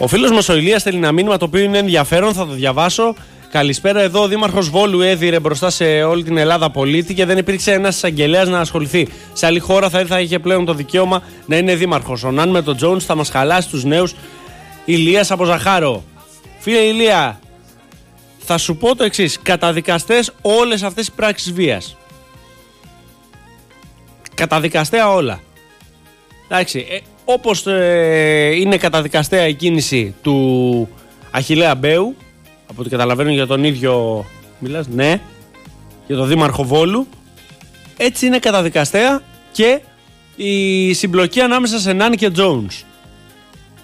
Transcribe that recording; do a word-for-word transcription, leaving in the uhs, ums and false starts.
Ο φίλος μας ο Ηλίας στέλνει ένα μήνυμα το οποίο είναι ενδιαφέρον, θα το διαβάσω. Καλησπέρα, εδώ ο Δήμαρχος Βόλου έδιρε μπροστά σε όλη την Ελλάδα πολίτη και δεν υπήρξε ένας εισαγγελέας να ασχοληθεί. Σε άλλη χώρα θα, θα είχε πλέον το δικαίωμα να είναι δήμαρχος. Ο Ναν με τον Τζόουνς θα μας χαλάσει τους νέους. Ηλίας από Ζαχάρο. Φίλε Ηλία, θα σου πω το εξής. Καταδικαστές όλες αυτές οι πράξεις βίας. Καταδικαστέα όλα. Εντάξει, ε, όπως ε, είναι καταδικαστέα η κίνηση του Αχιλλέα Μπέου, από ό,τι καταλαβαίνω για τον ίδιο μιλάς, ναι, για τον Δήμαρχο Βόλου, έτσι είναι καταδικαστέα και η συμπλοκή ανάμεσα σε Ναν και Τζόουνς.